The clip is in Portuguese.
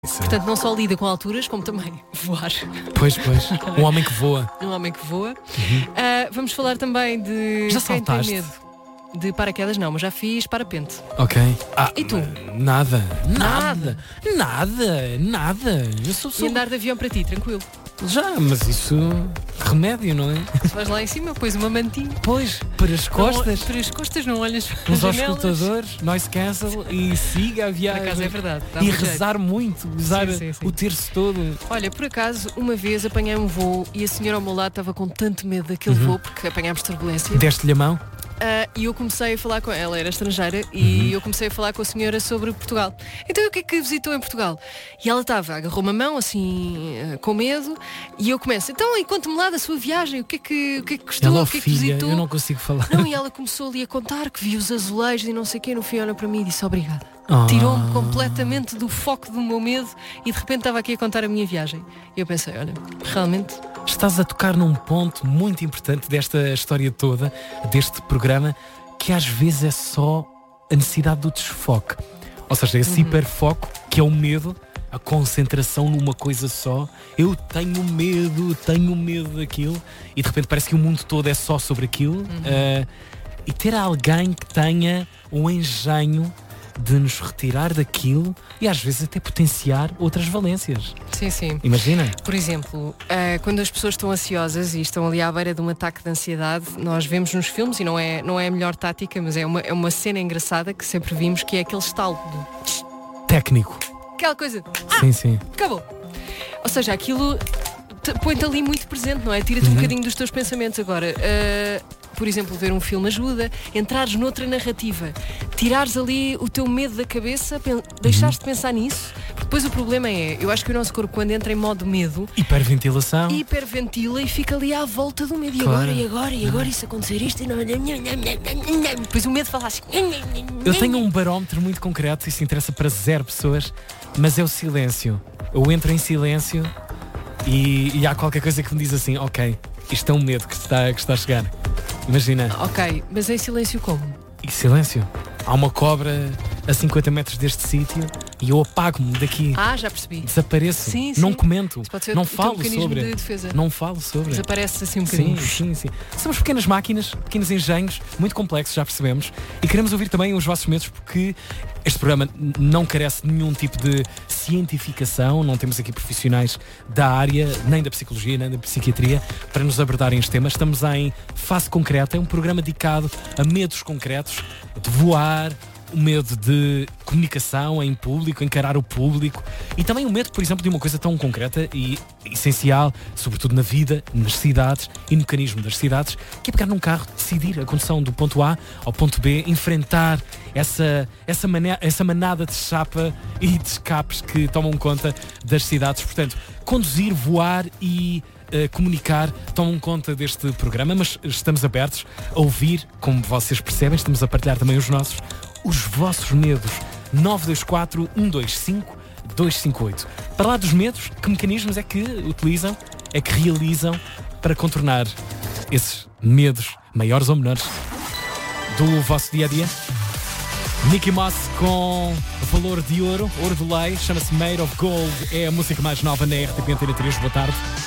Portanto, não só lida com alturas, como também voar. Pois, um homem que voa. Um homem que voa. Vamos falar também de Já quem tem saltaste? medo. De paraquedas não, mas já fiz parapente. Ok. E tu? Nada. Eu sou E andar de avião para ti, tranquilo. Já, mas isso... Remédio, não é? Se vais lá em cima, pões uma mantinha. Pois, para as costas. Para as costas não olhas para Uns as janelas. auscultadores, noise cancel e siga a Por viagem. acaso é verdade. dá E muito jeito. rezar muito, usar Sim. o terço todo. Olha, por acaso, uma vez apanhei um voo e a senhora ao meu lado estava com tanto medo daquele voo, porque apanhámos turbulência. Deste-lhe a mão? E eu comecei a falar com ela, era estrangeira, e eu comecei a falar com a senhora sobre Portugal. Então, o que é que visitou em Portugal? E ela agarrou-me a mão, assim, com medo, e eu começo, então, e conte-me lá da sua viagem, o que é que gostou, Ela, o que é que filha, visitou? eu não consigo falar. Não, e ela começou ali a contar que viu os azulejos e não sei o quê, no fim olha para mim e disse obrigada. Ah. Tirou-me completamente do foco do meu medo e de repente estava aqui a contar a minha viagem. E eu pensei, olha, realmente... Estás a tocar num ponto muito importante desta história toda, deste programa, que às vezes é só a necessidade do desfoque. Ou seja, esse hiperfoco, que é o medo, a concentração numa coisa só. Eu tenho medo daquilo, e de repente parece que o mundo todo é só sobre aquilo. E ter alguém que tenha o engenho de nos retirar daquilo e às vezes até potenciar outras valências. Sim. Imagina? Por exemplo, quando as pessoas estão ansiosas e estão ali à beira de um ataque de ansiedade, nós vemos nos filmes, e não é a melhor tática, mas é uma cena engraçada que sempre vimos, que é aquele estalo do... Técnico. Aquela coisa, Sim. acabou. Ou seja, aquilo põe-te ali muito presente, não é? Tira-te um bocadinho dos teus pensamentos. Agora, por exemplo, ver um filme ajuda, entrares noutra narrativa, tirares ali o teu medo da cabeça, deixares de pensar nisso, porque depois o problema é, eu acho que o nosso corpo, quando entra em modo medo, Hiperventilação. hiperventila e fica ali à volta do medo. Claro. E agora, e se acontecer isto, e não... Depois o medo fala assim... Eu tenho um barómetro muito concreto, isso interessa para 0 pessoas, mas é o silêncio. Eu entro em silêncio e há qualquer coisa que me diz assim, ok, isto é um medo que está a chegar. Imagina. Ok, mas em silêncio como? E silêncio. Há uma cobra a 50 metros deste sítio e eu apago-me daqui. Já percebi. Desapareço. Sim. Não comento. Isso pode ser Não o teu falo mecanismo sobre. de defesa. Não falo sobre. Desaparece assim um bocadinho. Sim. Somos pequenas máquinas, pequenos engenhos, muito complexos, já percebemos. E queremos ouvir também os vossos medos, porque este programa não carece de nenhum tipo de cientificação. Não temos aqui profissionais da área, nem da psicologia, nem da psiquiatria, para nos abordarem este tema. Estamos em Fase Concreta, é um programa dedicado a medos concretos, de voar, o medo de comunicação em público, encarar o público, e também o medo, por exemplo, de uma coisa tão concreta e essencial, sobretudo na vida, nas cidades e no mecanismo das cidades, que é pegar num carro, decidir a condução do ponto A ao ponto B, enfrentar essa manada de chapa e de escapes que tomam conta das cidades. Portanto, conduzir, voar e comunicar tomam conta deste programa, mas estamos abertos a ouvir, como vocês percebem, estamos a partilhar também os vossos medos. 924 125 258. Para lá dos medos, que mecanismos é que utilizam, é que realizam para contornar esses medos, maiores ou menores, do vosso dia-a-dia? Mickey Mouse com valor de ouro de lei, chama-se Made of Gold, é a música mais nova na RTP Antena 3. Boa tarde.